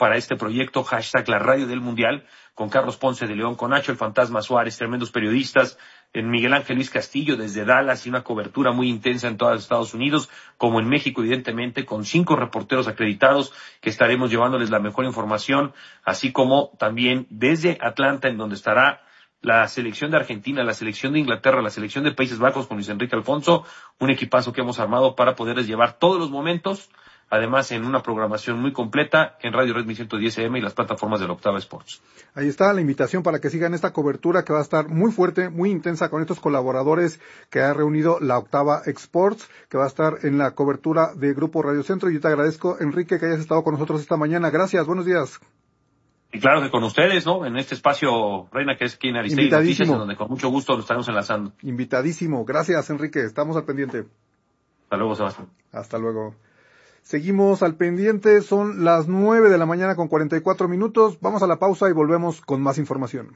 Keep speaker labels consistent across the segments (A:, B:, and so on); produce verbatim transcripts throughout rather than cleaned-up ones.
A: para este proyecto, hashtag la radio del Mundial, con Carlos Ponce de León, con Nacho el Fantasma Suárez, tremendos periodistas, en Miguel Ángel Luis Castillo desde Dallas y una cobertura muy intensa en todos los Estados Unidos, como en México evidentemente, con cinco reporteros acreditados que estaremos llevándoles la mejor información, así como también desde Atlanta, en donde estará la selección de Argentina, la selección de Inglaterra, la selección de Países Bajos con Luis Enrique Alfonso, un equipazo que hemos armado para poderles llevar todos los momentos, además en una programación muy completa en Radio Red mil ciento diez A M y las plataformas de la Octava Sports.
B: Ahí está la invitación para que sigan esta cobertura que va a estar muy fuerte, muy intensa con estos colaboradores que ha reunido la Octava Sports, que va a estar en la cobertura de Grupo Radio Centro. Y yo te agradezco, Enrique, que hayas estado con nosotros esta mañana. Gracias, buenos días.
A: Y claro que con ustedes, ¿no? En este espacio, Reina, que es aquí en Aristegui Noticias, en donde con mucho gusto lo estaremos enlazando.
B: Invitadísimo. Gracias, Enrique. Estamos al pendiente.
A: Hasta luego, Sebastián.
B: Hasta luego. Seguimos al pendiente, son las nueve de la mañana con cuarenta y cuatro minutos. Vamos a la pausa y volvemos con más información.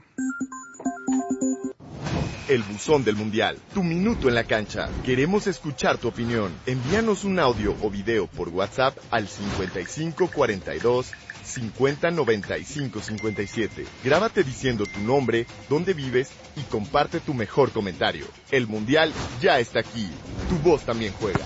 C: El buzón del Mundial, tu minuto en la cancha. Queremos escuchar tu opinión. Envíanos un audio o video por WhatsApp al cincuenta y cinco cuarenta y dos cincuenta noventa y cinco cincuenta y siete. Grábate diciendo tu nombre, dónde vives y comparte tu mejor comentario. El Mundial ya está aquí. Tu voz también juega.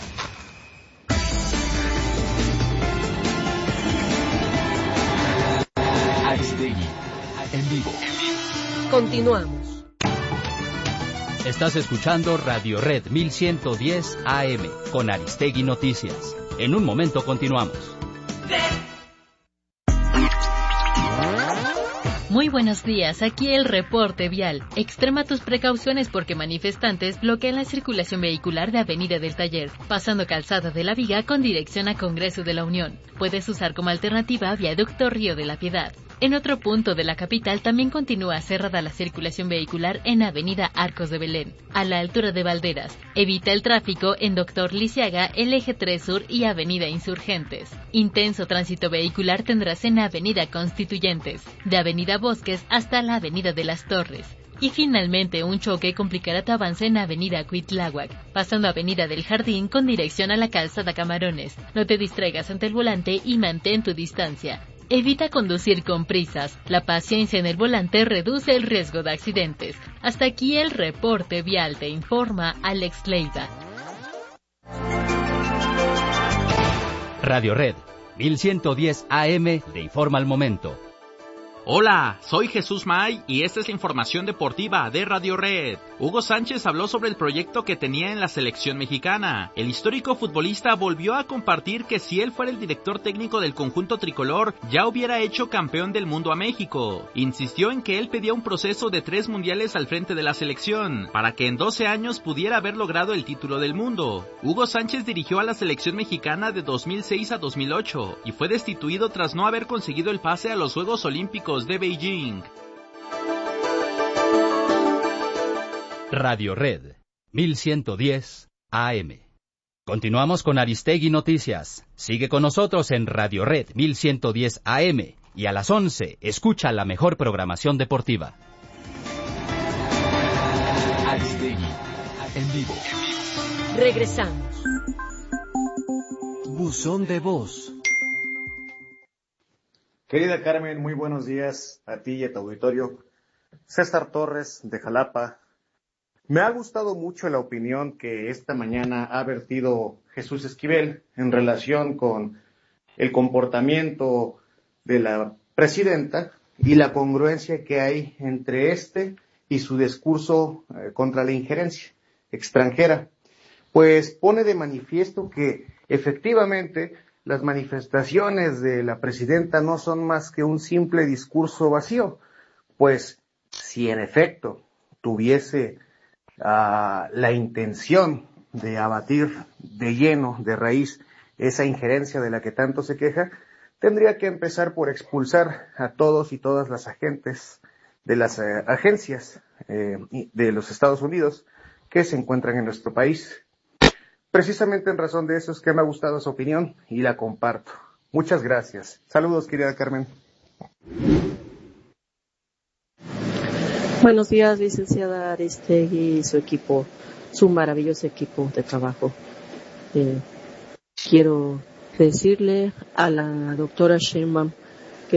D: Aristegui, en vivo.
E: Continuamos.
D: Estás escuchando Radio Red mil ciento diez A M con Aristegui Noticias. En un momento continuamos.
F: Muy buenos días, aquí el reporte vial. Extrema tus precauciones porque manifestantes bloquean la circulación vehicular de Avenida del Taller, pasando Calzada de la Viga con dirección a Congreso de la Unión. Puedes usar como alternativa Viaducto Río de la Piedad. En otro punto de la capital también continúa cerrada la circulación vehicular en Avenida Arcos de Belén, a la altura de Valderas. Evita el tráfico en Doctor Lisiaga, el Eje tres Sur y Avenida Insurgentes. Intenso tránsito vehicular tendrás en Avenida Constituyentes, de Avenida Bosques hasta la Avenida de las Torres. Y finalmente un choque complicará tu avance en Avenida Cuitláhuac, pasando Avenida del Jardín con dirección a la Calzada Camarones. No te distraigas ante el volante y mantén tu distancia. Evita conducir con prisas. La paciencia en el volante reduce el riesgo de accidentes. Hasta aquí el reporte vial, te informa Alex Leiva.
D: Radio Red mil ciento diez A M te informa al momento.
G: Hola, soy Jesús May y esta es la información deportiva de Radio Red. Hugo Sánchez habló sobre el proyecto que tenía en la selección mexicana. El histórico futbolista volvió a compartir que si él fuera el director técnico del conjunto tricolor, ya hubiera hecho campeón del mundo a México. Insistió en que él pedía un proceso de tres mundiales al frente de la selección, para que en doce años pudiera haber logrado el título del mundo. Hugo Sánchez dirigió a la selección mexicana de dos mil seis a dos mil ocho y fue destituido tras no haber conseguido el pase a los Juegos Olímpicos de Beijing.
D: Radio Red mil ciento diez A M. Continuamos con Aristegui Noticias. Sigue con nosotros en Radio Red mil ciento diez A M y a las once escucha la mejor programación deportiva.
E: Aristegui, en vivo. Regresamos. Buzón de voz.
H: Querida Carmen, muy buenos días a ti y a tu auditorio. César Torres, de Jalapa. Me ha gustado mucho la opinión que esta mañana ha vertido Jesús Esquivel en relación con el comportamiento de la presidenta y la congruencia que hay entre este y su discurso eh, contra la injerencia extranjera. Pues pone de manifiesto que efectivamente las manifestaciones de la presidenta no son más que un simple discurso vacío, pues si en efecto tuviese uh, la intención de abatir de lleno, de raíz, esa injerencia de la que tanto se queja, tendría que empezar por expulsar a todos y todas las agentes de las eh, agencias eh, de los Estados Unidos que se encuentran en nuestro país. Precisamente en razón de eso es que me ha gustado su opinión y la comparto. Muchas gracias. Saludos, querida Carmen.
I: Buenos días, licenciada Aristegui y su equipo, su maravilloso equipo de trabajo. Eh, quiero decirle a la doctora Sheinbaum